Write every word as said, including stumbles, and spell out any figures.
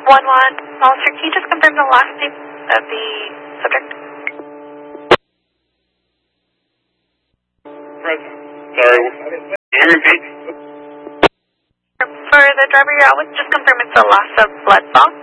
one one, officer, can you just confirm the last name of the subject? Present. Sorry, can you repeat? For the driver you're out with, just confirm it's the last of Bledsoe.